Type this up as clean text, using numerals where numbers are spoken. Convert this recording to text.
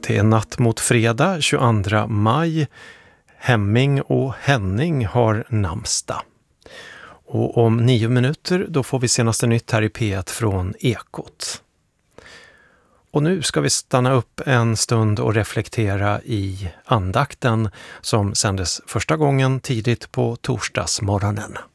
Det är natt mot fredag 22 maj. Hemming och Henning har namnsdag. Och om 9 minuter då får vi senaste nytt här i P1 från Ekot. Och nu ska vi stanna upp en stund och reflektera i andakten som sändes första gången tidigt på torsdagsmorgonen.